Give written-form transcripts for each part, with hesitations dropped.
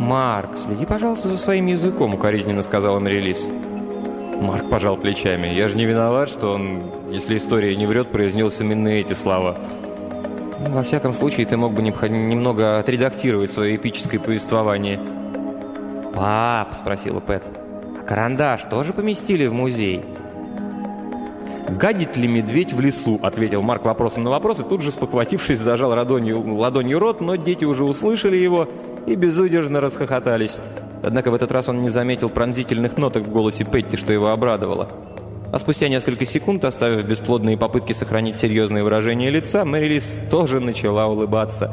«Марк, следи, пожалуйста, за своим языком», — укоризненно сказала Мэрилис. Марк пожал плечами. «Я же не виноват, что он, если история не врет, произнес именно эти слова. Во всяком случае, ты мог бы немного отредактировать свое эпическое повествование». «Пап», — спросила Пэт, — «а карандаш тоже поместили в музей?» «Гадит ли медведь в лесу?» — ответил Марк вопросом на вопрос, и тут же, спохватившись, зажал ладонью рот, но дети уже услышали его и безудержно расхохотались. Однако в этот раз он не заметил пронзительных ноток в голосе Петти, что его обрадовало. А спустя несколько секунд, оставив бесплодные попытки сохранить серьезное выражение лица, Мэрилис тоже начала улыбаться.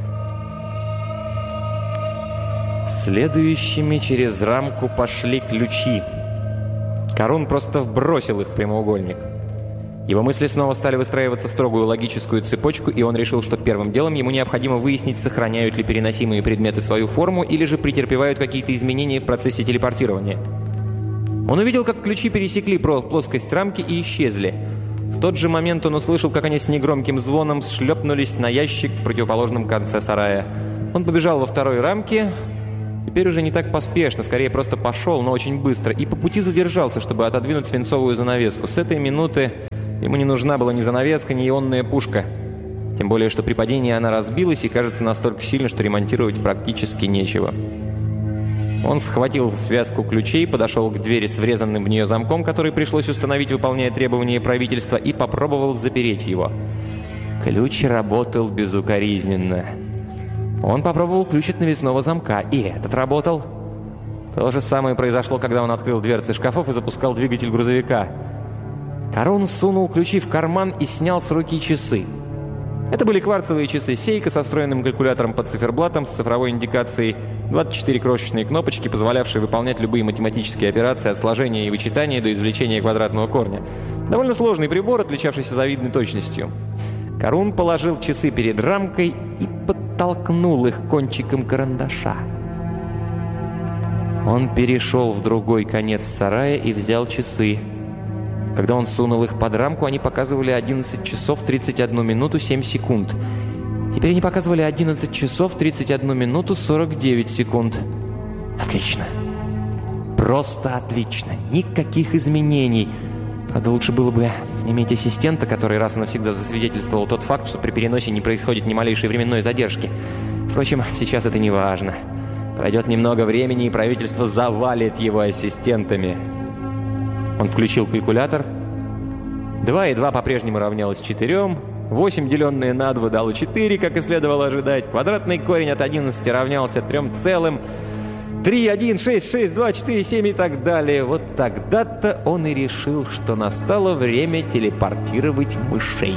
Следующими через рамку пошли ключи. Карун просто вбросил их в прямоугольник. Его мысли снова стали выстраиваться в строгую логическую цепочку, и он решил, что первым делом ему необходимо выяснить, сохраняют ли переносимые предметы свою форму или же претерпевают какие-то изменения в процессе телепортирования. Он увидел, как ключи пересекли плоскость рамки и исчезли. В тот же момент он услышал, как они с негромким звоном шлепнулись на ящик в противоположном конце сарая. Он побежал во второй рамке, теперь уже не так поспешно, скорее просто пошел, но очень быстро, и по пути задержался, чтобы отодвинуть свинцовую занавеску. С этой минуты ему не нужна была ни занавеска, ни ионная пушка. Тем более, что при падении она разбилась и кажется настолько сильно, что ремонтировать практически нечего. Он схватил связку ключей, подошел к двери с врезанным в нее замком, который пришлось установить, выполняя требования правительства, и попробовал запереть его. Ключ работал безукоризненно. Он попробовал ключ от навесного замка, и этот работал. То же самое произошло, когда он открыл дверцы шкафов и запускал двигатель грузовика. Карун сунул ключи в карман и снял с руки часы. Это были кварцевые часы Сейка со встроенным калькулятором под циферблатом с цифровой индикацией, 24 крошечные кнопочки, позволявшие выполнять любые математические операции от сложения и вычитания до извлечения квадратного корня. Довольно сложный прибор, отличавшийся завидной точностью. Карун положил часы перед рамкой и подтолкнул их кончиком карандаша. Он перешел в другой конец сарая и взял часы. Когда он сунул их под рамку, они показывали 11 часов 31 минуту 7 секунд. Теперь они показывали 11 часов 31 минуту 49 секунд. Отлично. Просто отлично. Никаких изменений. Правда, лучше было бы иметь ассистента, который раз и навсегда засвидетельствовал тот факт, что при переносе не происходит ни малейшей временной задержки. Впрочем, сейчас это не важно. Пройдет немного времени, и правительство завалит его ассистентами. Он включил калькулятор. 2 и 2 по-прежнему равнялось 4. 8, деленное на 2, дало 4, как и следовало ожидать. Квадратный корень от 11 равнялся 3 целым. 3, 1, 6, 6, 2, 4, 7 и так далее. Вот тогда-то он и решил, что настало время телепортировать мышей.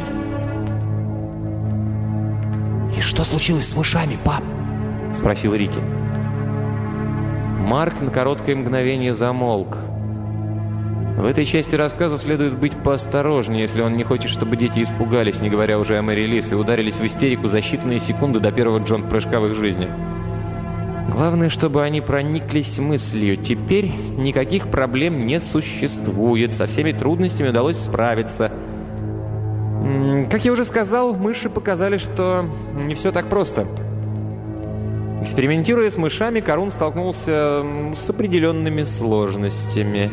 «И что случилось с мышами, пап?» — спросил Рики. Марк на короткое мгновение замолк. В этой части рассказа следует быть поосторожнее, если он не хочет, чтобы дети испугались, не говоря уже о Мэрилис, и ударились в истерику за считанные секунды до первого джонт-прыжка в их жизни. Главное, чтобы они прониклись мыслью. Теперь никаких проблем не существует, со всеми трудностями удалось справиться. Как я уже сказал, мыши показали, что не все так просто. Экспериментируя с мышами, Карун столкнулся с определенными сложностями.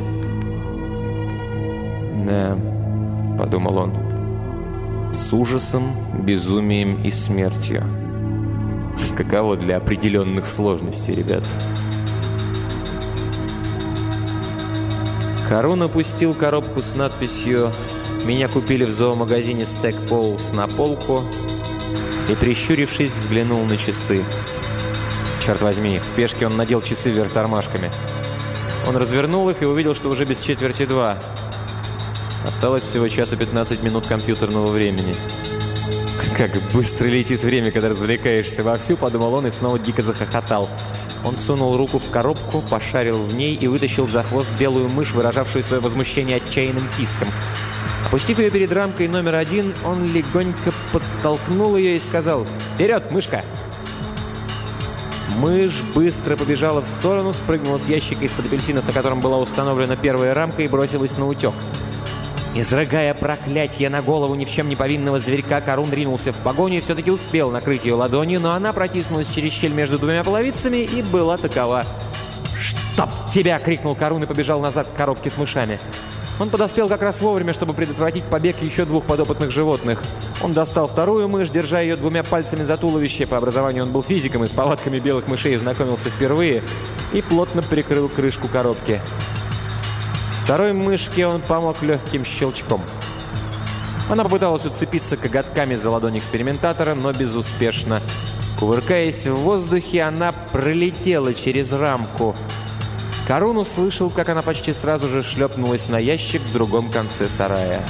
«Да», — подумал он, — «с ужасом, безумием и смертью». Каково для определенных сложностей, ребят. Карун опустил коробку с надписью «Меня купили в зоомагазине Стекполс» на полку и, прищурившись, взглянул на часы. Черт возьми, в спешке он надел часы вверх тормашками. Он развернул их и увидел, что уже без 1:45. Осталось всего 1 час и 15 минут компьютерного времени. «Как быстро летит время, когда развлекаешься вовсю», — подумал он и снова дико захохотал. Он сунул руку в коробку, пошарил в ней и вытащил за хвост белую мышь, выражавшую свое возмущение отчаянным писком. Опустив ее перед рамкой номер 1, он легонько подтолкнул ее и сказал: «Вперед, мышка!» Мышь быстро побежала в сторону, спрыгнула с ящика из-под апельсинов, на котором была установлена первая рамка, и бросилась на утек. Изрыгая проклятие на голову ни в чем не повинного зверька, Карун ринулся в погоню и все-таки успел накрыть ее ладонью, но она протиснулась через щель между двумя половицами и была такова. «Чтоб тебя!» — крикнул Карун и побежал назад к коробке с мышами. Он подоспел как раз вовремя, чтобы предотвратить побег еще двух подопытных животных. Он достал вторую мышь, держа ее двумя пальцами за туловище. По образованию он был физиком и с повадками белых мышей знакомился впервые, и плотно прикрыл крышку коробки. Второй мышке он помог легким щелчком. Она попыталась уцепиться коготками за ладонь экспериментатора, но безуспешно. Кувыркаясь в воздухе, она пролетела через рамку. Карун услышал, как она почти сразу же шлепнулась на ящик в другом конце сарая.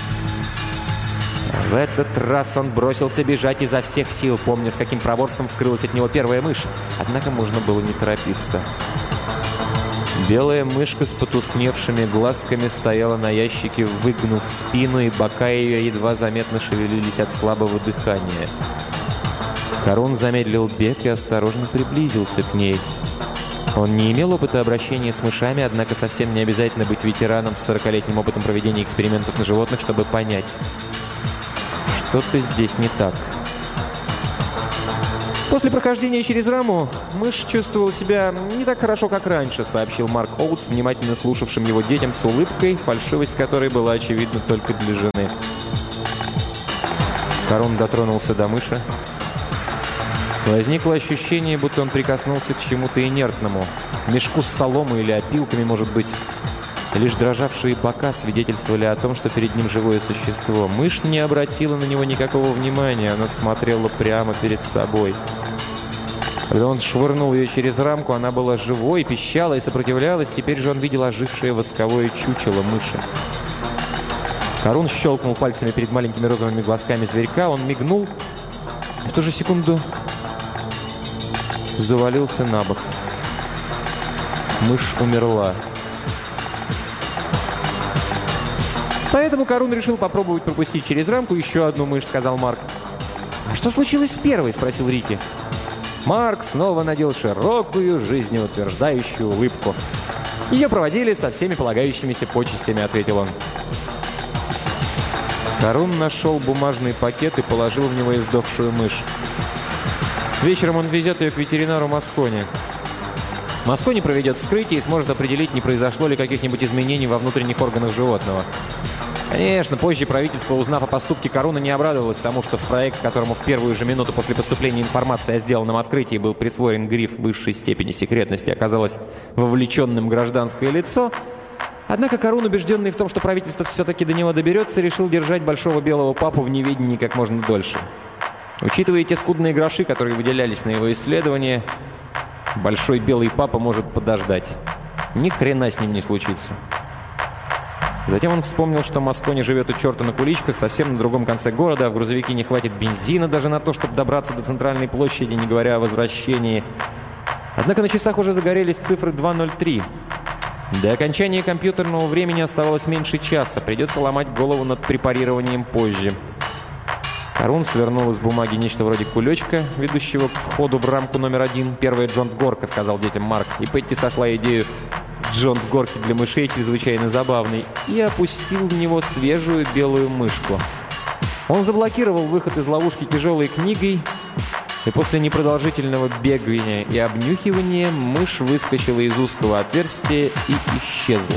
В этот раз он бросился бежать изо всех сил, помня, с каким проворством вскрылась от него первая мышь. Однако можно было не торопиться. Белая мышка с потускневшими глазками стояла на ящике, выгнув спину, и бока ее едва заметно шевелились от слабого дыхания. Карун замедлил бег и осторожно приблизился к ней. Он не имел опыта обращения с мышами, однако совсем не обязательно быть ветераном с 40-летним опытом проведения экспериментов на животных, чтобы понять. Что-то здесь не так. После прохождения через раму мышь чувствовала себя не так хорошо, как раньше, сообщил Марк Оутс, внимательно слушавшим его детям с улыбкой, фальшивость которой была очевидна только для жены. Карун дотронулся до мыши. Возникло ощущение, будто он прикоснулся к чему-то инертному. Мешку с соломой или опилками, может быть. Лишь дрожавшие бока свидетельствовали о том, что перед ним живое существо. Мышь не обратила на него никакого внимания, она смотрела прямо перед собой. Когда он швырнул ее через рамку, она была живой, пищала и сопротивлялась. Теперь же он видел ожившее восковое чучело мыши. Карун щелкнул пальцами перед маленькими розовыми глазками зверька. Он мигнул. В ту же секунду завалился на бок. Мышь умерла. Поэтому Карун решил попробовать пропустить через рамку еще одну мышь, сказал Марк. «А что случилось с первой?» – спросил Рики. Марк снова надел широкую, жизнеутверждающую улыбку. «Ее проводили со всеми полагающимися почестями», – ответил он. Карун нашел бумажный пакет и положил в него издохшую мышь. Вечером он везет ее к ветеринару Маскони. Маскони проведет вскрытие и сможет определить, не произошло ли каких-нибудь изменений во внутренних органах животного. Конечно, позже правительство, узнав о поступке Каруна, не обрадовалось тому, что в проект, которому в первую же минуту после поступления информации о сделанном открытии был присвоен гриф высшей степени секретности, оказалось вовлеченным гражданское лицо. Однако Карун, убежденный в том, что правительство все-таки до него доберется, решил держать большого белого папу в неведении как можно дольше. Учитывая те скудные гроши, которые выделялись на его исследования, большой белый папа может подождать. Ни хрена с ним не случится. Затем он вспомнил, что Маскони живет у черта на куличках, совсем на другом конце города, а в грузовике не хватит бензина даже на то, чтобы добраться до центральной площади, не говоря о возвращении. Однако на часах уже загорелись цифры 2:03. До окончания компьютерного времени оставалось меньше часа. Придется ломать голову над препарированием позже. Карун свернул из бумаги нечто вроде кулечка, ведущего к входу в рамку номер 1. «Первая джонт-горка», — сказал детям Марк. И Петти сошла идею джонт-горки для мышей чрезвычайно забавной и опустил в него свежую белую мышку. Он заблокировал выход из ловушки тяжелой книгой, и после непродолжительного бегания и обнюхивания мышь выскочила из узкого отверстия и исчезла.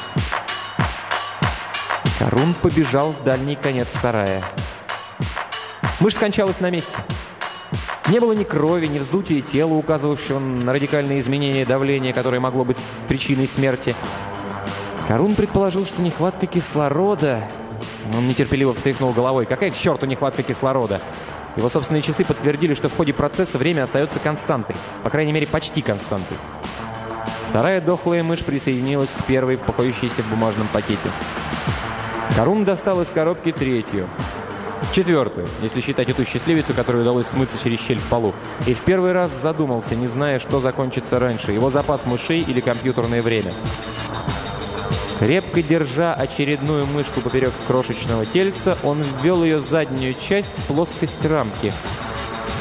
Карун побежал в дальний конец сарая. Мышь скончалась на месте. Не было ни крови, ни вздутия тела, указывавшего на радикальные изменения давления, которое могло быть причиной смерти. Карун предположил, что нехватка кислорода... Он нетерпеливо встряхнул головой. Какая к черту нехватка кислорода? Его собственные часы подтвердили, что в ходе процесса время остается константой. По крайней мере, почти константой. Вторая дохлая мышь присоединилась к первой, покоящейся в бумажном пакете. Карун достал из коробки третью. Четвертую, если считать эту счастливицу, которой удалось смыться через щель в полу. И в первый раз задумался, не зная, что закончится раньше, его запас мышей или компьютерное время. Крепко держа очередную мышку поперек крошечного тельца, он ввел ее заднюю часть в плоскость рамки.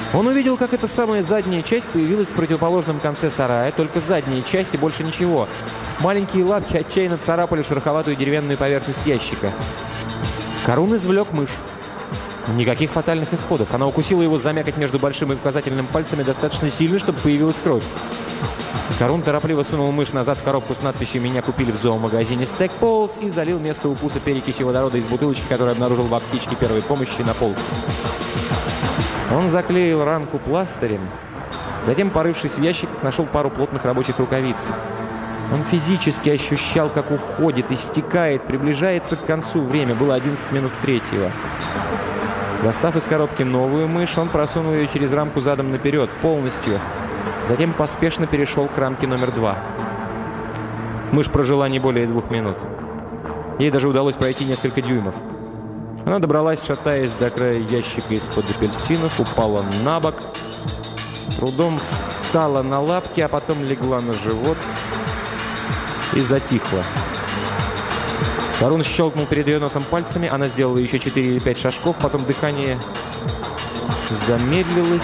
Он увидел, как эта самая задняя часть появилась в противоположном конце сарая, только задняя часть и больше ничего. Маленькие лапки отчаянно царапали шероховатую деревянную поверхность ящика. Карун извлек мышь. Никаких фатальных исходов. Она укусила его за мякоть между большим и указательным пальцами достаточно сильно, чтобы появилась кровь. Карун торопливо сунул мышь назад в коробку с надписью «Меня купили в зоомагазине Стекполз» и залил место укуса перекисью водорода из бутылочки, которую обнаружил в аптечке первой помощи на полке. Он заклеил ранку пластырем, затем, порывшись в ящиках, нашел пару плотных рабочих рукавиц. Он физически ощущал, как уходит, истекает, приближается к концу. Время было 11 минут 3-го. Достав из коробки новую мышь, он просунул ее через рамку задом наперед, полностью. Затем поспешно перешел к рамке номер 2. Мышь прожила не более 2 минут. Ей даже удалось пройти несколько дюймов. Она добралась, шатаясь до края ящика из-под апельсинов, упала на бок, с трудом встала на лапки, а потом легла на живот и затихла. Карун щелкнул перед ее носом пальцами, она сделала еще 4 или 5 шажков, потом дыхание замедлилось,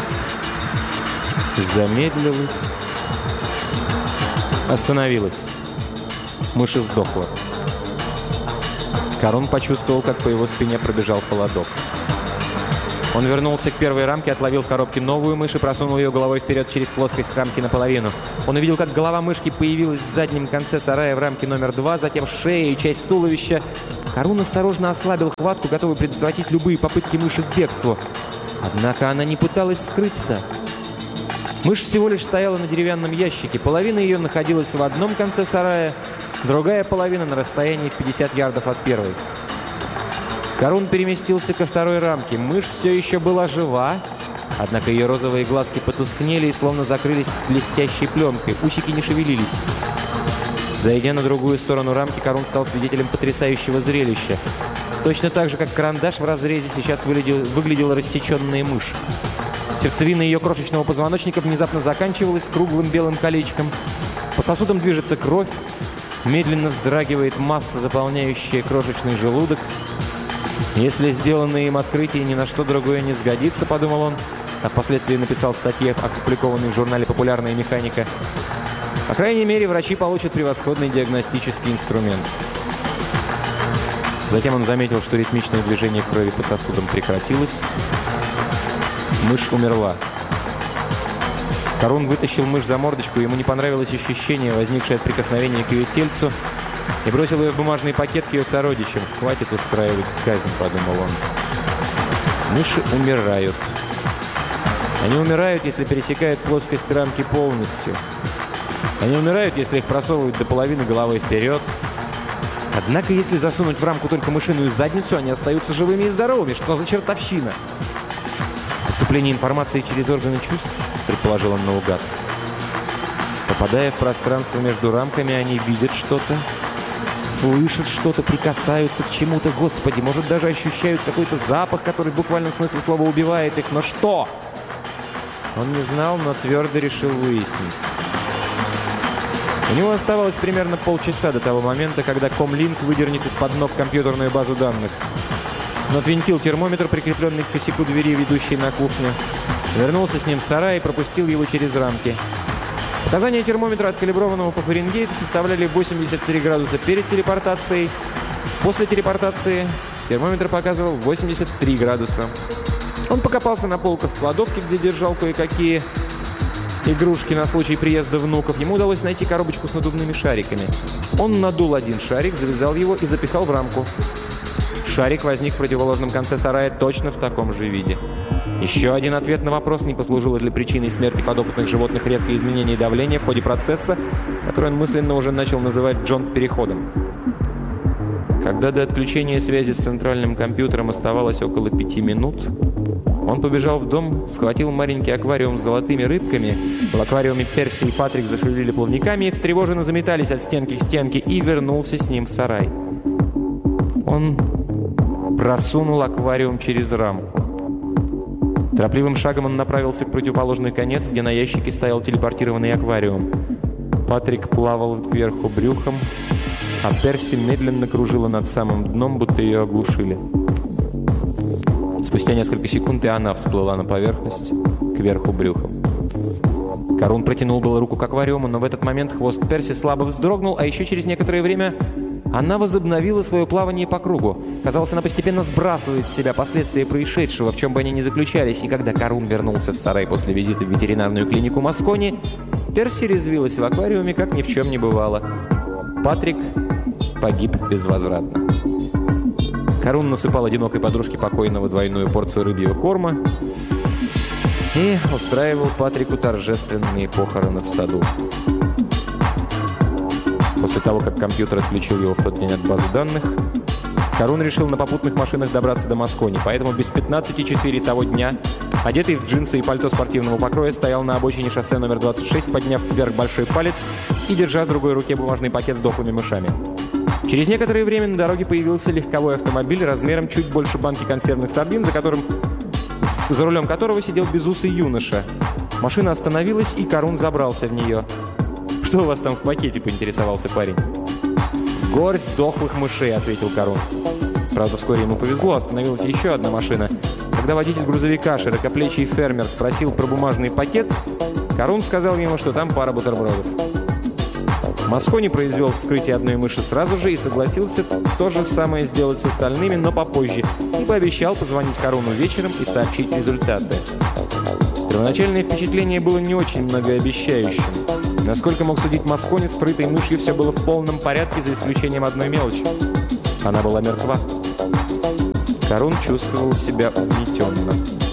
остановилось. Мышь сдохла. Карун почувствовал, как по его спине пробежал холодок. Он вернулся к первой рамке, отловил в коробке новую мышь и просунул ее головой вперед через плоскость рамки наполовину. Он увидел, как голова мышки появилась в заднем конце сарая в рамке номер 2, затем шея и часть туловища. Карун осторожно ослабил хватку, готовый предотвратить любые попытки мыши к бегству. Однако она не пыталась скрыться. Мышь всего лишь стояла на деревянном ящике. Половина ее находилась в одном конце сарая, другая половина на расстоянии в 50 ярдов от первой. Карун переместился ко второй рамке. Мышь все еще была жива, однако ее розовые глазки потускнели и словно закрылись блестящей пленкой. Усики не шевелились. Зайдя на другую сторону рамки, Карун стал свидетелем потрясающего зрелища. Точно так же, как карандаш в разрезе, сейчас выглядела рассеченная мышь. Сердцевина ее крошечного позвоночника внезапно заканчивалась круглым белым колечком. По сосудам движется кровь. Медленно вздрагивает масса, заполняющая крошечный желудок. «Если сделанное им открытие ни на что другое не сгодится», — подумал он, а впоследствии написал в статье, опубликованной в журнале «Популярная механика». По крайней мере, врачи получат превосходный диагностический инструмент. Затем он заметил, что ритмичное движение крови по сосудам прекратилось. Мышь умерла. Карун вытащил мышь за мордочку, ему не понравилось ощущение, возникшее от прикосновения к ее тельцу, и бросил ее в бумажный пакет к ее сородичам. «Хватит устраивать казнь», — подумал он. Мыши умирают. Они умирают, если пересекают плоскость рамки полностью. Они умирают, если их просовывают до половины головой вперед. Однако, если засунуть в рамку только мышиную задницу, они остаются живыми и здоровыми. Что за чертовщина? Поступление информации через органы чувств, предположил он наугад. Попадая в пространство между рамками, они видят что-то, слышат что-то, прикасаются к чему-то. Господи, может, даже ощущают какой-то запах, который в буквальном смысле слова убивает их. Но что? Он не знал, но твердо решил выяснить. У него оставалось примерно полчаса до того момента, когда Комлинк выдернет из-под ног компьютерную базу данных. Он отвинтил термометр, прикрепленный к косяку двери, ведущей на кухню, вернулся с ним в сарай и пропустил его через рамки. Показания термометра, откалиброванного по Фаренгейту, составляли 83 градуса перед телепортацией. После телепортации термометр показывал 83 градуса. Он покопался на полках в кладовке, где держал кое-какие игрушки на случай приезда внуков. Ему удалось найти коробочку с надувными шариками. Он надул один шарик, завязал его и запихал в рамку. Шарик возник в противоположном конце сарая точно в таком же виде. Еще один ответ на вопрос, не послужило ли причиной смерти подопытных животных резкое изменение давления в ходе процесса, который он мысленно уже начал называть Джонт-переходом. Когда до отключения связи с центральным компьютером оставалось около 5 минут, он побежал в дом, схватил маленький аквариум с золотыми рыбками. В аквариуме Перси и Патрик зашевелили плавниками и встревоженно заметались от стенки к стенке, и вернулся с ним в сарай. Он просунул аквариум через рамку. Торопливым шагом он направился к противоположный конец, где на ящике стоял телепортированный аквариум. Патрик плавал кверху брюхом, а Перси медленно кружила над самым дном, будто ее оглушили. Спустя несколько секунд и она всплыла на поверхность, кверху брюхом. Карун протянул было руку к аквариуму, но в этот момент хвост Перси слабо вздрогнул, а еще через некоторое время она возобновила свое плавание по кругу. Казалось, она постепенно сбрасывает с себя последствия происшедшего, в чем бы они ни заключались, и когда Карун вернулся в сарай после визита в ветеринарную клинику Москони, Перси резвилась в аквариуме, как ни в чем не бывало. Патрик погиб безвозвратно. Карун насыпал одинокой подружке покойного двойную порцию рыбьего корма и устраивал Патрику торжественные похороны в саду. После того, как компьютер отключил его в тот день от базы данных, Карун решил на попутных машинах добраться до Москони, поэтому без 15:04 того дня, одетый в джинсы и пальто спортивного покроя, стоял на обочине шоссе номер 26, подняв вверх большой палец и держа в другой руке бумажный пакет с дохлыми мышами. Через некоторое время на дороге появился легковой автомобиль размером чуть больше банки консервных сардин, за рулем которого сидел безусый юноша. Машина остановилась, и Карун забрался в нее. «Что у вас там в пакете?» – поинтересовался парень. «Горсть дохлых мышей», – ответил Карун. Правда, вскоре ему повезло, остановилась еще одна машина. Когда водитель грузовика, широкоплечий фермер, спросил про бумажный пакет, Карун сказал ему, что там пара бутербродов. Москони произвел вскрытие одной мыши сразу же и согласился то же самое сделать с остальными, но попозже, и пообещал позвонить Каруну вечером и сообщить результаты. Первоначальное впечатление было не очень многообещающим. Насколько мог судить Москони, с скрытой мышью все было в полном порядке, за исключением одной мелочи. Она была мертва. Карун чувствовал себя угнетенно.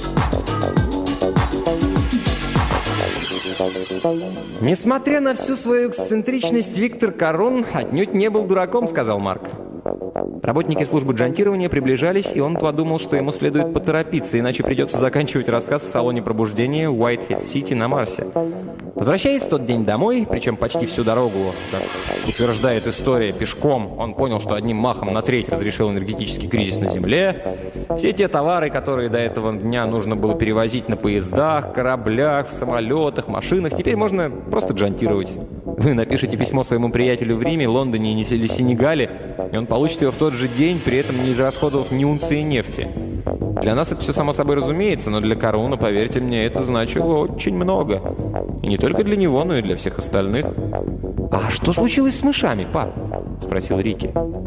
«Несмотря на всю свою эксцентричность, Виктор Карун отнюдь не был дураком», — сказал Марк. Работники службы джантирования приближались, и он подумал, что ему следует поторопиться, иначе придется заканчивать рассказ в салоне пробуждения Уайтхед-Сити на Марсе. Возвращаясь в тот день домой, причем почти всю дорогу, как утверждает история, пешком, он понял, что одним махом на треть разрешил энергетический кризис на Земле. Все те товары, которые до этого дня нужно было перевозить на поездах, кораблях, в самолетах, машинах, теперь можно просто джантировать. Вы напишите письмо своему приятелю в Риме, Лондоне или Сенегале, и он получит его в тот же день, при этом не израсходовав ни унции нефти. Для нас это все само собой разумеется, но для Каруна, поверьте мне, это значило очень много. И не только для него, но и для всех остальных. «А что случилось с мышами, пап?» – спросил Рики.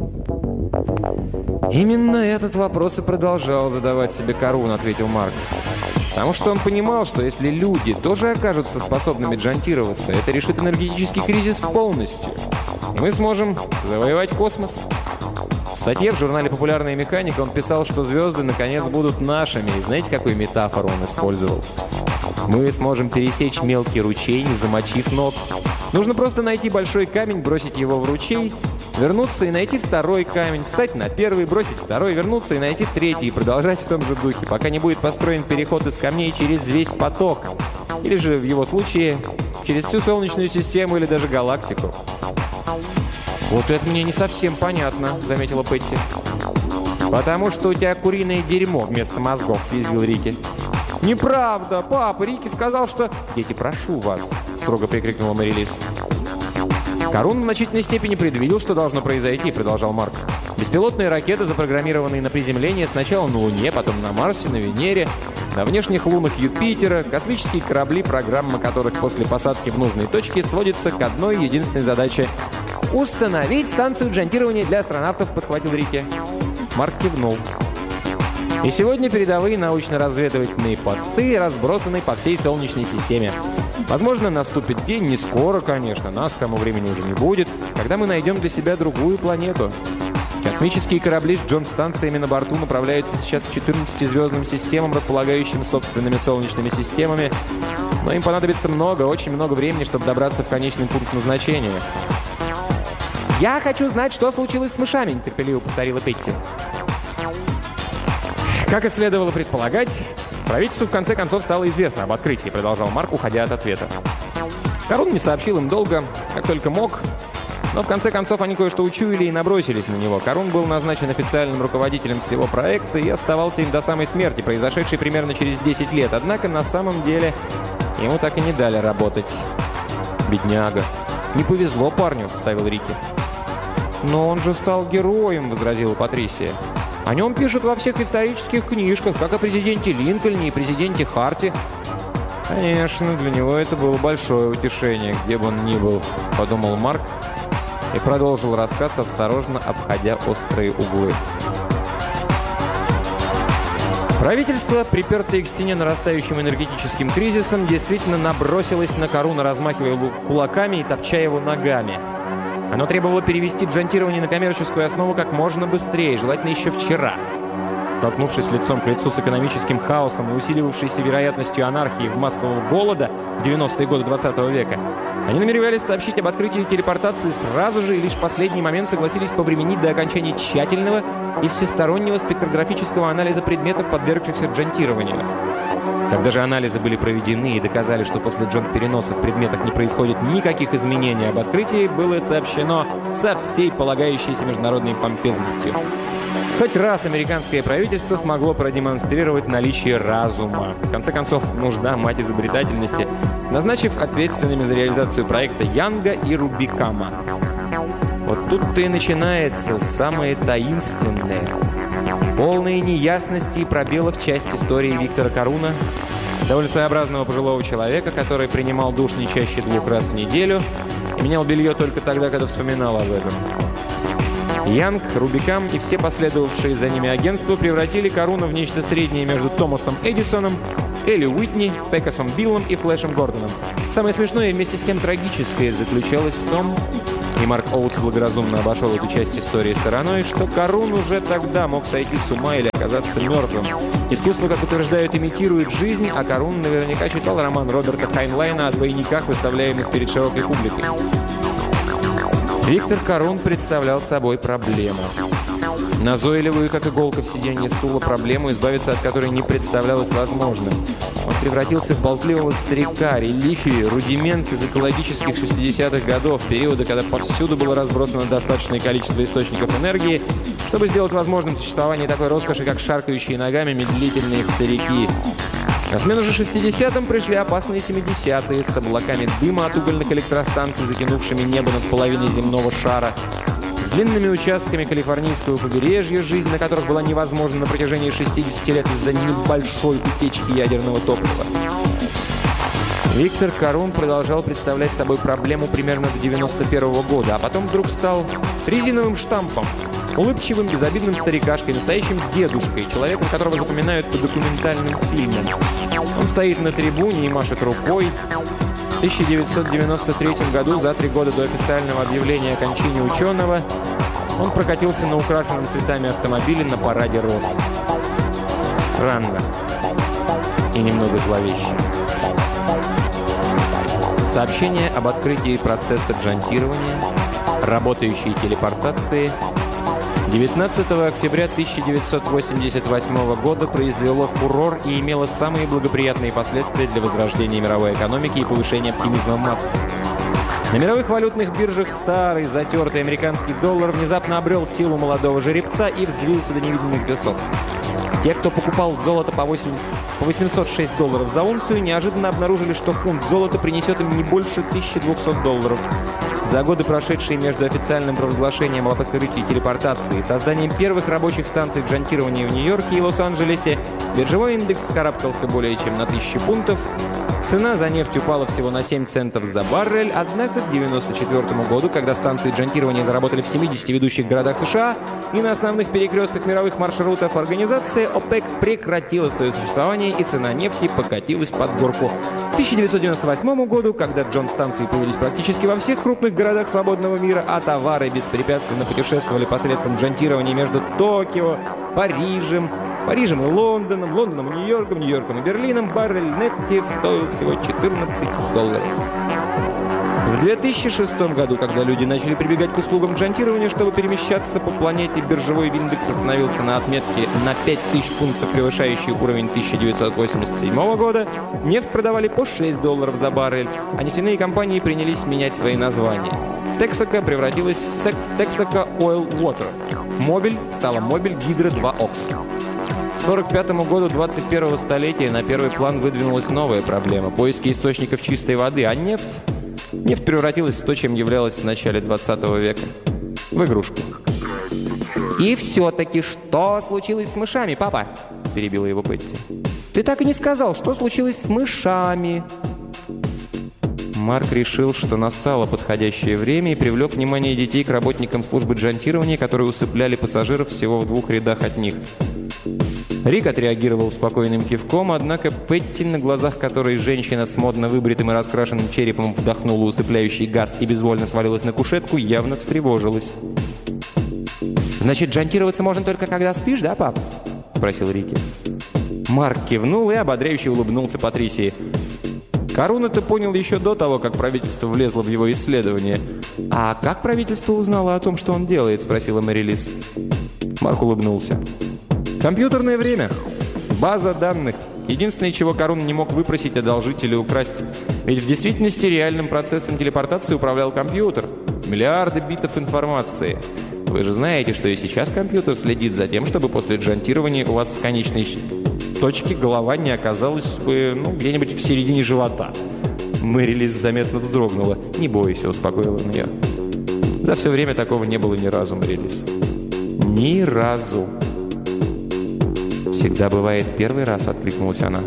«Именно этот вопрос и продолжал задавать себе Карун», – ответил Марк. «Потому что он понимал, что если люди тоже окажутся способными джантироваться, это решит энергетический кризис полностью, и мы сможем завоевать космос». В статье в журнале «Популярная механика» он писал, что звезды наконец будут нашими. И знаете, какую метафору он использовал? Мы сможем пересечь мелкий ручей, не замочив ног. Нужно просто найти большой камень, бросить его в ручей, вернуться и найти второй камень, встать на первый, бросить второй, вернуться и найти третий, и продолжать в том же духе, пока не будет построен переход из камней через весь поток. Или же, в его случае, через всю Солнечную систему или даже галактику. «Вот это мне не совсем понятно», — заметила Петти. «Потому что у тебя куриное дерьмо вместо мозгов», — съязвил Рики. «Неправда, папа, Рики сказал, что...» «Дети, прошу вас», — строго прикрикнула Мэрилис. «Карун в значительной степени предвидел, что должно произойти», — продолжал Марк. «Беспилотные ракеты, запрограммированные на приземление сначала на Луне, потом на Марсе, на Венере, на внешних лунах Юпитера, космические корабли, программа которых после посадки в нужной точке сводится к одной единственной задаче — «Установить станцию джантирования для астронавтов», — подхватил Рики. Марк кивнул. «И сегодня передовые научно-разведывательные посты разбросаны по всей Солнечной системе. Возможно, наступит день, не скоро, конечно, нас к тому времени уже не будет, когда мы найдем для себя другую планету. Космические корабли с Джон-станциями на борту направляются сейчас к 14-звездным системам, располагающим собственными солнечными системами, но им понадобится очень много времени, чтобы добраться в конечный пункт назначения». «Я хочу знать, что случилось с мышами», — нетерпеливо повторила Петти. «Как и следовало предполагать, правительству в конце концов стало известно об открытии», — продолжал Марк, уходя от ответа. Карун не сообщил им долго, как только мог, но в конце концов они кое-что учуяли и набросились на него. Карун был назначен официальным руководителем всего проекта и оставался им до самой смерти, произошедшей примерно через 10 лет. Однако на самом деле ему так и не дали работать. «Бедняга. Не повезло парню», — вставил Рики. «Но он же стал героем», — возразила Патрисия. О нем пишут во всех исторических книжках, как о президенте Линкольне и президенте Харте». «Конечно, для него это было большое утешение, где бы он ни был», — подумал Марк и продолжил рассказ, осторожно обходя острые углы. Правительство, припертое к стене нарастающим энергетическим кризисом, действительно набросилось на Каруна, размахивая кулаками и топча его ногами. Оно требовало перевести джонтирование на коммерческую основу как можно быстрее, желательно еще вчера. Столкнувшись лицом к лицу с экономическим хаосом и усиливавшейся вероятностью анархии и массового голода в 90-е годы 20 века, они намеревались сообщить об открытии телепортации сразу же и лишь в последний момент согласились повременить до окончания тщательного и всестороннего спектрографического анализа предметов, подвергшихся джонтированию. Когда же анализы были проведены и доказали, что после джонт-переноса в предметах не происходит никаких изменений, об открытии было сообщено со всей полагающейся международной помпезностью. Хоть раз американское правительство смогло продемонстрировать наличие разума. В конце концов, нужда – мать изобретательности, назначив ответственными за реализацию проекта Янга и Рубикама. Вот тут-то и начинается самое таинственное. Полные неясности и пробелов часть истории Виктора Каруна, довольно своеобразного пожилого человека, который принимал душ не чаще 2 раз в неделю и менял белье только тогда, когда вспоминал об этом. Янг, Рубикам и все последовавшие за ними агентства превратили Каруна в нечто среднее между Томасом Эдисоном, Элли Уитни, Пекасом Биллом и Флэшем Гордоном. Самое смешное и вместе с тем трагическое заключалось в том, и Марк Оутс благоразумно обошел эту часть истории стороной, что Карун уже тогда мог сойти с ума или оказаться мертвым. Искусство, как утверждают, имитирует жизнь, а Карун наверняка читал роман Роберта Хайнлайна о двойниках, выставляемых перед широкой публикой. Виктор Карун представлял собой проблему. Назойливую, как иголка в сиденье стула, проблему, избавиться от которой не представлялось возможным. Он превратился в болтливого старика, реликвию, рудимент из экологических 60-х годов, периода, когда повсюду было разбросано достаточное количество источников энергии, чтобы сделать возможным существование такой роскоши, как шаркающие ногами медлительные старики. На смену же 60-м пришли опасные 70-е с облаками дыма от угольных электростанций, закинувшими небо над половиной земного шара, с длинными участками калифорнийского побережья, жизнь на которых была невозможна на протяжении 60 лет из-за небольшой утечки ядерного топлива. Виктор Карун продолжал представлять собой проблему примерно до 91-го года, а потом вдруг стал резиновым штампом, улыбчивым, безобидным старикашкой, настоящим дедушкой, человеком, которого запоминают по документальным фильмам. Он стоит на трибуне и машет рукой. В 1993 году, за 3 года до официального объявления о кончине ученого, он прокатился на украшенном цветами автомобиле на параде роз. Странно и немного зловеще. Сообщение об открытии процесса джонтирования, работающей телепортации, 19 октября 1988 года произвело фурор и имело самые благоприятные последствия для возрождения мировой экономики и повышения оптимизма масс. На мировых валютных биржах старый, затертый американский доллар внезапно обрел силу молодого жеребца и взвился до невиданных высот. Те, кто покупал золото по $806 за унцию, неожиданно обнаружили, что фунт золота принесет им не больше $1200. За годы, прошедшие между официальным провозглашением об открытии телепортации и созданием первых рабочих станций джонтирования в Нью-Йорке и Лос-Анджелесе, биржевой индекс скарабкался более чем на 1000 пунктов. Цена за нефть упала всего на 7 центов за баррель, однако к 1994 году, когда станции джонтирования заработали в 70 ведущих городах США и на основных перекрестках мировых маршрутов, организация ОПЕК прекратила свое существование, и цена нефти покатилась под горку. К 1998 году, когда джонт-станции появились практически во всех крупных городах свободного мира, а товары беспрепятственно путешествовали посредством джонтирования между Токио, Парижем и Лондоном, Лондоном и Нью-Йорком, Нью-Йорком и Берлином, баррель нефти стоил всего $14. В 2006 году, когда люди начали прибегать к услугам джонтирования, чтобы перемещаться по планете, биржевой индекс остановился на отметке на 5000 пунктов, превышающий уровень 1987 года. Нефть продавали по $6 за баррель, а нефтяные компании принялись менять свои названия. Texaco превратилась в Texaco Oil Water. Мобиль стала Мобиль Гидро 2 Окс. К 1945 году 21-го столетия на первый план выдвинулась новая проблема – поиски источников чистой воды, а нефть превратилась в то, чем являлась в начале 20 века – в игрушку. «И все-таки, что случилось с мышами, папа?» – перебила его Петти. «Ты так и не сказал, что случилось с мышами». Марк решил, что настало подходящее время, и привлек внимание детей к работникам службы джантирования, которые усыпляли пассажиров всего в 2 рядах от них. Рик отреагировал спокойным кивком, однако Петти, на глазах которой женщина с модно выбритым и раскрашенным черепом вдохнула усыпляющий газ и безвольно свалилась на кушетку, явно встревожилась. «Значит, джантироваться можно только когда спишь, да, пап?» – спросил Рики. Марк кивнул и ободряюще улыбнулся Патрисии. Карун это понял еще до того, как правительство влезло в его исследование. «А как правительство узнало о том, что он делает?» – спросила Мэри Лиз. Марк улыбнулся. «Компьютерное время. База данных. Единственное, чего Карун не мог выпросить, одолжить или украсть. Ведь в действительности реальным процессом телепортации управлял компьютер. Миллиарды битов информации. Вы же знаете, что и сейчас компьютер следит за тем, чтобы после джантирования у вас в конечной точке голова не оказалась бы, где-нибудь в середине живота». Мэри Лиз заметно вздрогнула. «Не бойся», — успокоила он ее. «За все время такого не было ни разу, Мэри Лиз. Ни разу». «Всегда бывает первый раз», — откликнулась она.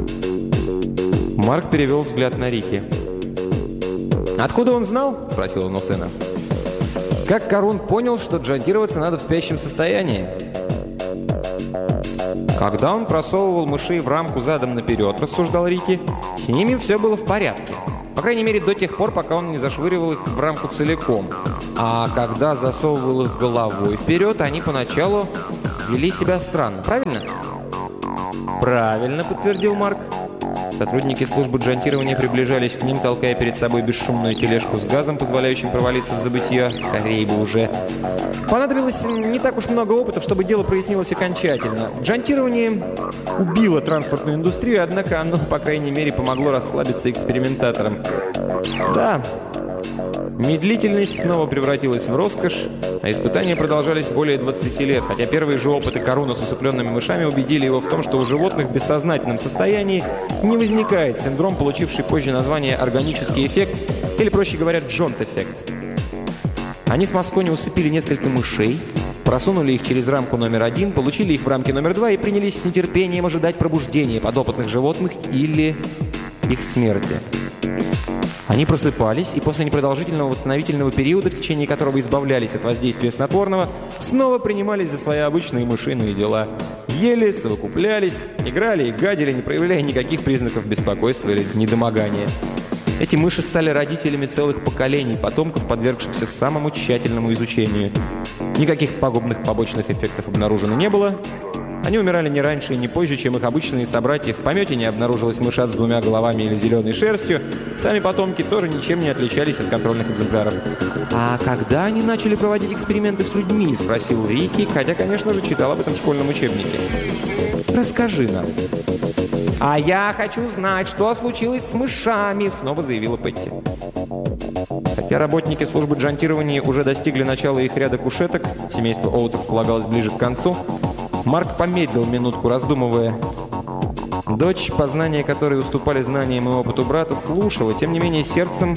Марк перевел взгляд на Рики. «Откуда он знал?» — спросил он у сына. «Как Карун понял, что джантироваться надо в спящем состоянии?» «Когда он просовывал мышей в рамку задом наперед», — рассуждал Рики, — «с ними все было в порядке. По крайней мере, до тех пор, пока он не зашвыривал их в рамку целиком. А когда засовывал их головой вперед, они поначалу вели себя странно. Правильно?» «Правильно», — подтвердил Марк. Сотрудники службы джантирования приближались к ним, толкая перед собой бесшумную тележку с газом, позволяющим провалиться в забытье. Скорее бы уже. Понадобилось не так уж много опытов, чтобы дело прояснилось окончательно. Джантирование убило транспортную индустрию, однако оно, по крайней мере, помогло расслабиться экспериментаторам. Да, медлительность снова превратилась в роскошь, а испытания продолжались более 20 лет, хотя первые же опыты Каруна с усыпленными мышами убедили его в том, что у животных в бессознательном состоянии не возникает синдром, получивший позже название органический эффект, или, проще говоря, Джонт-эффект. Они с Маскони усыпили несколько мышей, просунули их через рамку номер 1, получили их в рамке номер 2 и принялись с нетерпением ожидать пробуждения подопытных животных или их смерти. Они просыпались, и после непродолжительного восстановительного периода, в течение которого избавлялись от воздействия снотворного, снова принимались за свои обычные мышиные дела. Ели, совокуплялись, играли и гадили, не проявляя никаких признаков беспокойства или недомогания. Эти мыши стали родителями целых поколений потомков, подвергшихся самому тщательному изучению. Никаких пагубных побочных эффектов обнаружено не было. Они умирали не раньше и не позже, чем их обычные собратья. В помете не обнаружилось мышат с 2 головами или зеленой шерстью. Сами потомки тоже ничем не отличались от контрольных экземпляров. «А когда они начали проводить эксперименты с людьми?» – спросил Рики, хотя, конечно же, читал об этом в школьном учебнике. «Расскажи нам». «А я хочу знать, что случилось с мышами», – снова заявила Петти. Хотя работники службы джантирования уже достигли начала их ряда кушеток, семейство Оут располагалось ближе к концу, Марк помедлил минутку, раздумывая. Дочь, познания которой уступали знаниям и опыту брата, слушала, тем не менее сердцем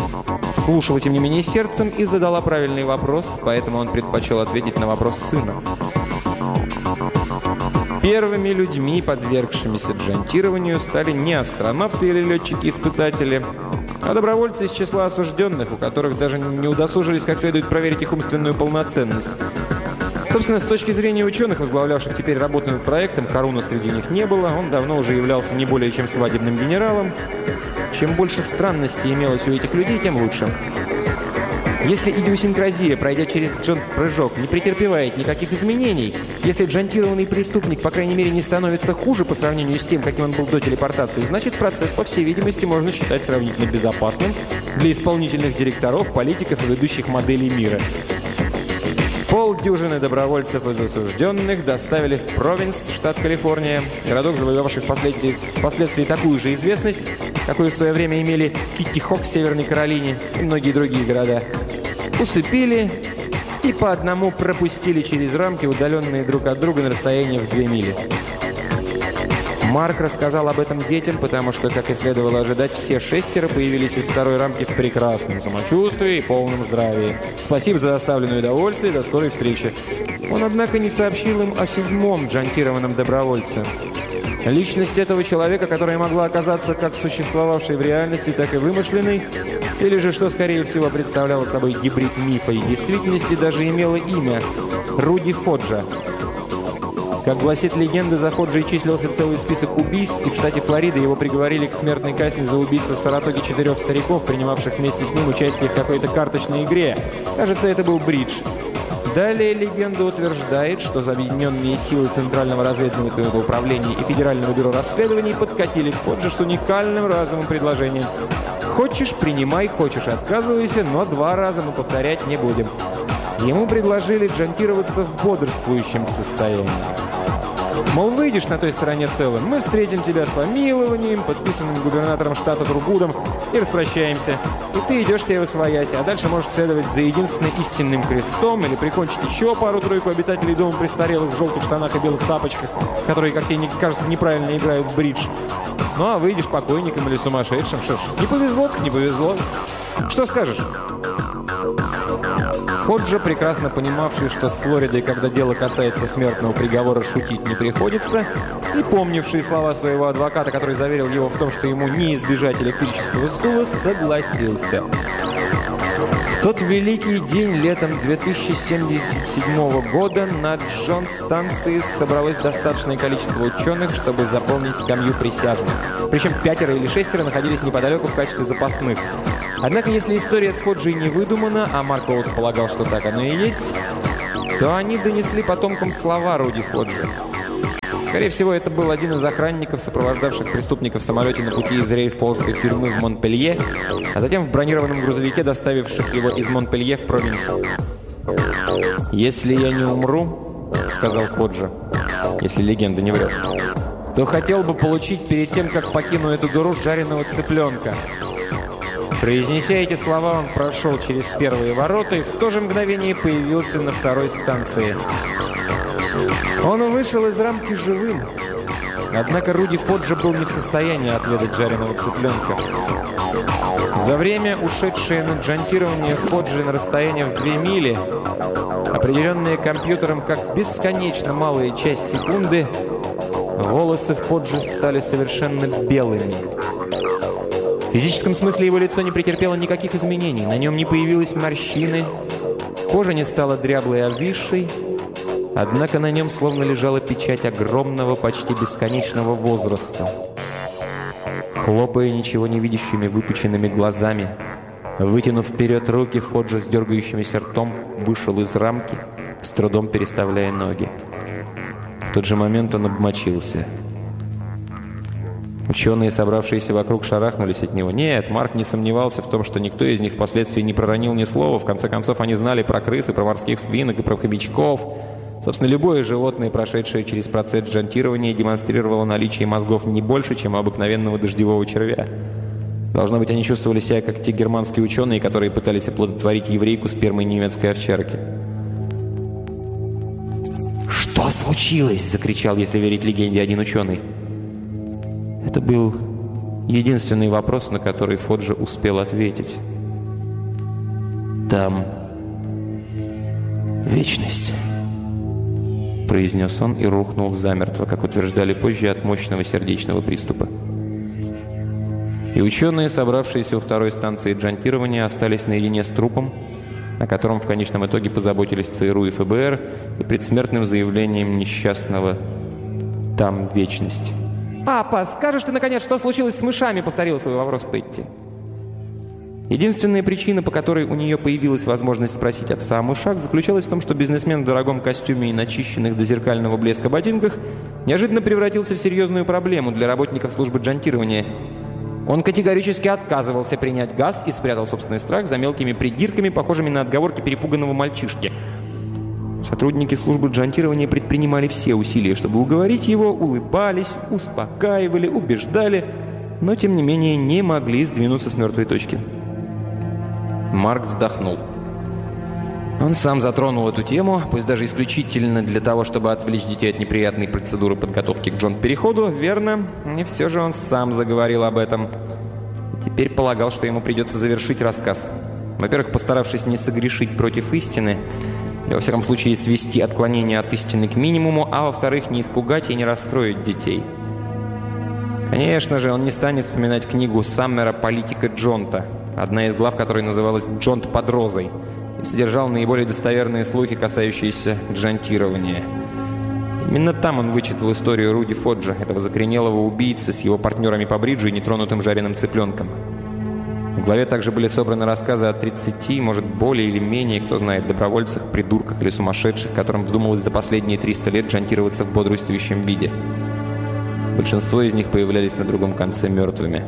и задала правильный вопрос, поэтому он предпочел ответить на вопрос сына. Первыми людьми, подвергшимися джантированию, стали не астронавты или летчики-испытатели, а добровольцы из числа осужденных, у которых даже не удосужились как следует проверить их умственную полноценность. Собственно, с точки зрения ученых, возглавлявших теперь работу над проектом, Каруна среди них не было, он давно уже являлся не более чем свадебным генералом. Чем больше странностей имелось у этих людей, тем лучше. Если идиосинкразия, пройдя через джант-прыжок, не претерпевает никаких изменений, если джантированный преступник, по крайней мере, не становится хуже по сравнению с тем, каким он был до телепортации, значит, процесс, по всей видимости, можно считать сравнительно безопасным для исполнительных директоров, политиков и ведущих моделей мира. Полдюжины добровольцев из осужденных доставили в Провинс, штат Калифорния, городок, завоевавший впоследствии такую же известность, какую в свое время имели Китти-Хок в Северной Каролине и многие другие города. Усыпили и по одному пропустили через рамки, удаленные друг от друга на расстоянии в 2 мили. Марк рассказал об этом детям, потому что, как и следовало ожидать, все 6 появились из второй рамки в прекрасном самочувствии и полном здравии. Спасибо за доставленное удовольствие, до скорой встречи. Он, однако, не сообщил им о 7-м джантированном добровольце. Личность этого человека, которая могла оказаться как существовавшей в реальности, так и вымышленной, или же, что скорее всего представляло собой гибрид мифа и действительности, даже имела имя – Руди Фоджа. Как гласит легенда, за Фоджей числился целый список убийств, и в штате Флорида его приговорили к смертной казни за убийство в Саратоге 4 стариков, принимавших вместе с ним участие в какой-то карточной игре. Кажется, это был бридж. Далее легенда утверждает, что объединенные силы Центрального разведывательного управления и Федерального бюро расследований подкатили к Фоджи с уникальным разовым предложением. Хочешь – принимай, хочешь – отказывайся, но 2 раза мы повторять не будем. Ему предложили джантироваться в бодрствующем состоянии. Мол, выйдешь на той стороне целым, мы встретим тебя с помилованием, подписанным губернатором штата Тургудом, и распрощаемся. И ты идешь себе восвоясь, а дальше можешь следовать за единственным истинным крестом или прикончить еще пару-тройку обитателей дома престарелых в желтых штанах и белых тапочках, которые, как тебе кажется, неправильно играют в бридж. Ну, а выйдешь покойником или сумасшедшим, что ж, не повезло, так не повезло. Что скажешь? Фоджа, прекрасно понимавший, что с Флоридой, когда дело касается смертного приговора, шутить не приходится, и помнивший слова своего адвоката, который заверил его в том, что ему не избежать электрического стула, согласился. В тот великий день летом 2077 года на Джонс-станции собралось достаточное количество ученых, чтобы заполнить скамью присяжных. Причем 5 или 6 находились неподалеку в качестве запасных. Однако, если история с Фоджей не выдумана, а Марк Оутс полагал, что так оно и есть, то они донесли потомкам слова Руди Фоджи. Скорее всего, это был один из охранников, сопровождавших преступника в самолете на пути из Рейфолской тюрьмы в Монпелье, а затем в бронированном грузовике, доставивших его из Монпелье в Провинс. «Если я не умру, — сказал Фоджа, — если легенда не врет, то хотел бы получить перед тем, как покину эту дыру, жареного цыпленка». Произнеся эти слова, он прошел через первые ворота и в то же мгновение появился на второй станции. Он вышел из рамки живым. Однако Руди Фоджа был не в состоянии отведать жареного цыпленка. За время, ушедшее на джантирование Фоджи на расстояние в 2 мили, определенные компьютером как бесконечно малая часть секунды, волосы Фоджи стали совершенно белыми. В физическом смысле его лицо не претерпело никаких изменений. На нем не появилось морщины, кожа не стала дряблой и обвисшей, однако на нем словно лежала печать огромного, почти бесконечного возраста. Хлопая ничего не видящими выпученными глазами, вытянув вперед руки, Фоджа с дергающимся ртом вышел из рамки, с трудом переставляя ноги. В тот же момент он обмочился. Ученые, собравшиеся вокруг, шарахнулись от него. Нет, Марк не сомневался в том, что никто из них впоследствии не проронил ни слова. В конце концов, они знали про крыс, и про морских свинок, и про хомячков. Собственно, любое животное, прошедшее через процесс джантирования, демонстрировало наличие мозгов не больше, чем у обыкновенного дождевого червя. Должно быть, они чувствовали себя, как те германские ученые, которые пытались оплодотворить еврейку спермой немецкой овчарки. «Что случилось?» — закричал, если верить легенде, один ученый. Это был единственный вопрос, на который Фоджа успел ответить. «Там вечность», — произнес он и рухнул замертво, как утверждали позже, от мощного сердечного приступа. И ученые, собравшиеся у второй станции джантирования, остались наедине с трупом, о котором в конечном итоге позаботились ЦРУ и ФБР, и предсмертным заявлением несчастного «Там вечность». «Папа, скажешь ты, наконец, что случилось с мышами?» — повторил свой вопрос Петти. Единственная причина, по которой у нее появилась возможность спросить отца о мышах, заключалась в том, что бизнесмен в дорогом костюме и начищенных до зеркального блеска ботинках неожиданно превратился в серьезную проблему для работников службы джантирования. Он категорически отказывался принять газ и спрятал собственный страх за мелкими придирками, похожими на отговорки перепуганного мальчишки. Сотрудники службы джантирования предпринимали все усилия, чтобы уговорить его, улыбались, успокаивали, убеждали, но, тем не менее, не могли сдвинуться с мертвой точки. Марк вздохнул. Он сам затронул эту тему, пусть даже исключительно для того, чтобы отвлечь детей от неприятной процедуры подготовки к Джон-переходу, верно, и все же он сам заговорил об этом. Теперь полагал, что ему придется завершить рассказ. Во-первых, постаравшись не согрешить против истины, или, во всяком случае, свести отклонение от истины к минимуму, а во-вторых, не испугать и не расстроить детей. Конечно же, он не станет вспоминать книгу Саммера «Политика Джонта», одна из глав которой называлась «Джонт под розой», и содержал наиболее достоверные слухи, касающиеся джонтирования. Именно там он вычитал историю Руди Фоджа, этого закоренелого убийцы с его партнерами по бриджу и нетронутым жареным цыпленком. В главе также были собраны рассказы о 30, может, более или менее, кто знает, добровольцах, придурках или сумасшедших, которым вздумалось за последние 300 лет джонтироваться в бодрствующем виде. Большинство из них появлялись на другом конце мертвыми.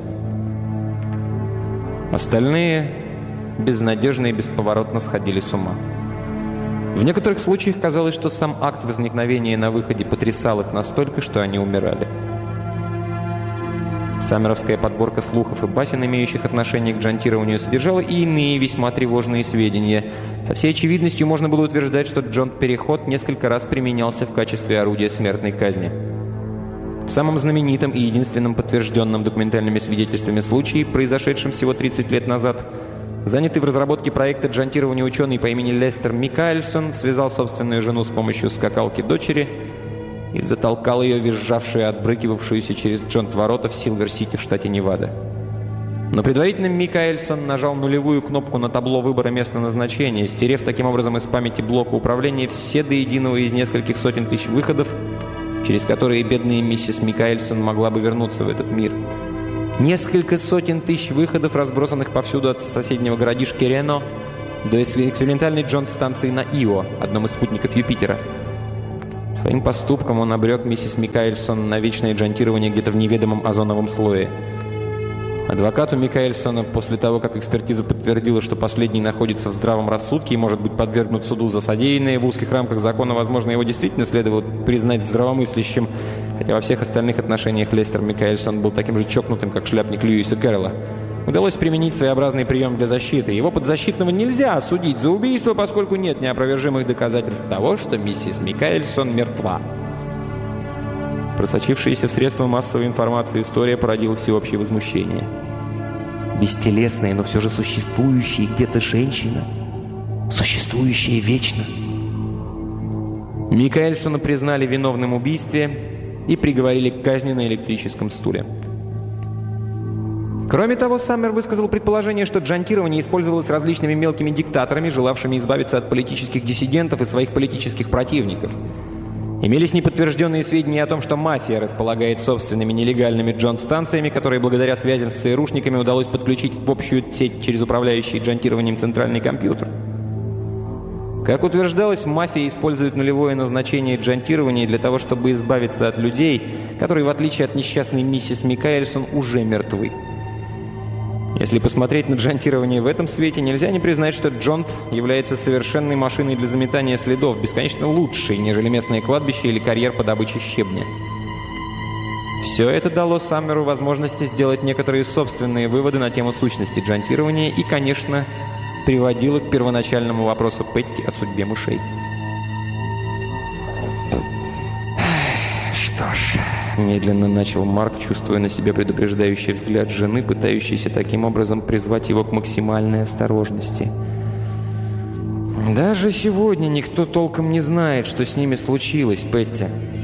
Остальные безнадежно и бесповоротно сходили с ума. В некоторых случаях казалось, что сам акт возникновения на выходе потрясал их настолько, что они умирали. Саммеровская подборка слухов и басен, имеющих отношение к джонтированию, содержала и иные весьма тревожные сведения. Со всей очевидностью можно было утверждать, что джонт-переход несколько раз применялся в качестве орудия смертной казни. Самым знаменитым и единственным подтвержденным документальными свидетельствами случае, произошедшем всего 30 лет назад, занятый в разработке проекта джонтирования ученый по имени Лестер Микаэльсон связал собственную жену с помощью скакалки дочери и затолкал ее, визжавшую и отбрыкивавшуюся через джонт-ворота в Силвер-Сити в штате Невада. Но предварительно Микаэльсон нажал нулевую кнопку на табло выбора места назначения, стерев таким образом из памяти блока управления все до единого из нескольких сотен тысяч выходов, через которые бедная миссис Микаэльсон могла бы вернуться в этот мир. Несколько сотен тысяч выходов, разбросанных повсюду от соседнего городишки Рено до экспериментальной джонт-станции на Ио, одном из спутников Юпитера. Своим поступком он обрек миссис Микаэльсон на вечное джонтирование где-то в неведомом озоновом слое. Адвокату Микаэльсона, после того, как экспертиза подтвердила, что последний находится в здравом рассудке и может быть подвергнут суду за содеянное, в узких рамках закона, возможно, его действительно следовало признать здравомыслящим, хотя во всех остальных отношениях Лестер Микаэльсон был таким же чокнутым, как шляпник Льюиса Кэрролла. Удалось применить своеобразный прием для защиты. Его подзащитного нельзя осудить за убийство, поскольку нет неопровержимых доказательств того, что миссис Микаэльсон мертва. Просочившаяся в средства массовой информации история породила всеобщее возмущение. Бестелесная, но все же существующая где-то женщина, существующая вечно. Микаэльсона признали виновным в убийстве и приговорили к казни на электрическом стуле. Кроме того, Саммер высказал предположение, что джонтирование использовалось различными мелкими диктаторами, желавшими избавиться от политических диссидентов и своих политических противников. Имелись неподтвержденные сведения о том, что мафия располагает собственными нелегальными джонт-станциями, которые благодаря связям с ЦРУшниками удалось подключить в общую сеть через управляющий джонтированием центральный компьютер. Как утверждалось, мафия использует нулевое назначение джонтирования для того, чтобы избавиться от людей, которые, в отличие от несчастной миссис Микаэльсон, уже мертвы. Если посмотреть на джонтирование в этом свете, нельзя не признать, что джонт является совершенной машиной для заметания следов, бесконечно лучшей, нежели местное кладбище или карьер по добыче щебня. Все это дало Саммеру возможности сделать некоторые собственные выводы на тему сущности джонтирования и, конечно, приводило к первоначальному вопросу Петти о судьбе мышей. Что ж... Медленно начал Марк, чувствуя на себе предупреждающий взгляд жены, пытающейся таким образом призвать его к максимальной осторожности. «Даже сегодня никто толком не знает, что с ними случилось, Петти.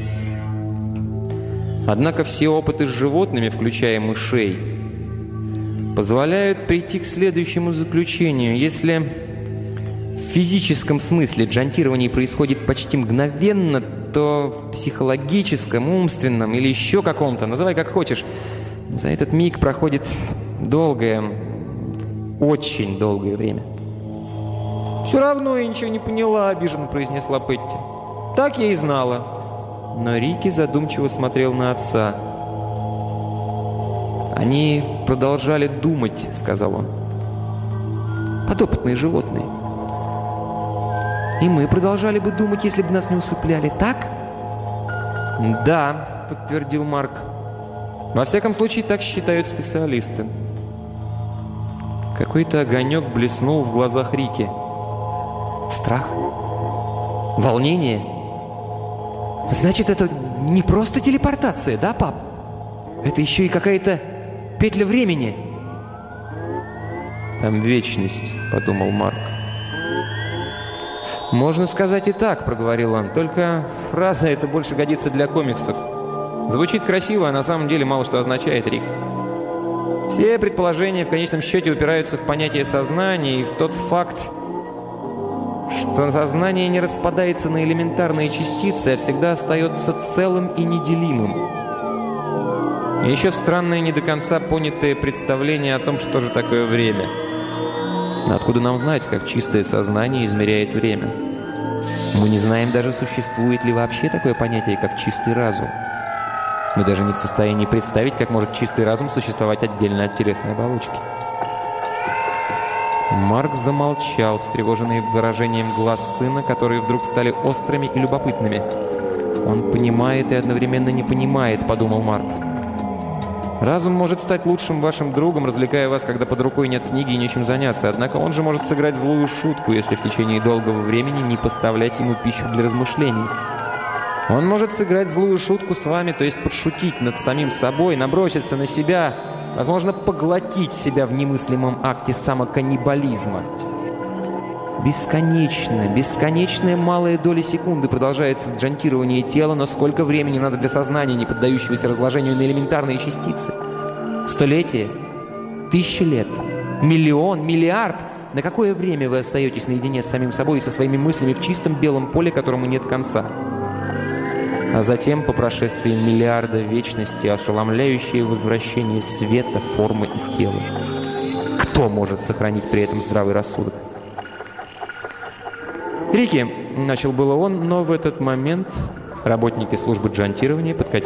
Однако все опыты с животными, включая мышей, позволяют прийти к следующему заключению. Если в физическом смысле джонтирование происходит почти мгновенно, то в психологическом, умственном или еще каком-то, называй как хочешь, за этот миг проходит долгое, очень долгое время. «Все равно я ничего не поняла», — обиженно произнесла Петти. «Так я и знала». Но Рики задумчиво смотрел на отца. «Они продолжали думать», — сказал он. «Подопытные животные. И мы продолжали бы думать, если бы нас не усыпляли, так?» «Да», — подтвердил Марк. «Во всяком случае, так считают специалисты». Какой-то огонек блеснул в глазах Рики. С Страх? Волнение? Значит, это не просто телепортация, да, пап? Это еще и какая-то петля времени. «Там вечность», — подумал Марк. «Можно сказать и так», — проговорил он. «Только фраза эта больше годится для комиксов. Звучит красиво, а на самом деле мало что означает, Рик. Все предположения в конечном счете упираются в понятие сознания и в тот факт, что сознание не распадается на элементарные частицы, а всегда остается целым и неделимым. И еще в странное, не до конца понятое представление о том, что же такое время. Но откуда нам знать, как чистое сознание измеряет время? Мы не знаем даже, существует ли вообще такое понятие, как чистый разум. Мы даже не в состоянии представить, как может чистый разум существовать отдельно от телесной оболочки». Марк замолчал, встревоженный выражением глаз сына, которые вдруг стали острыми и любопытными. «Он понимает и одновременно не понимает», — подумал Марк. «Разум может стать лучшим вашим другом, развлекая вас, когда под рукой нет книги и нечем заняться. Однако он же может сыграть злую шутку, если в течение долгого времени не поставлять ему пищу для размышлений. Он может сыграть злую шутку с вами, то есть подшутить над самим собой, наброситься на себя, возможно, поглотить себя в немыслимом акте самоканнибализма. Бесконечная малая доля секунды продолжается джантирование тела, но сколько времени надо для сознания, не поддающегося разложению на элементарные частицы? Столетие? 1000 лет? Миллион? Миллиард? На какое время вы остаетесь наедине с самим собой и со своими мыслями в чистом белом поле, которому нет конца? А затем, по прошествии миллиарда вечности, ошеломляющее возвращение света, формы и тела. Кто может сохранить при этом здравый рассудок? «Рики», — начал было он, но в этот момент работники службы джантирования подкатили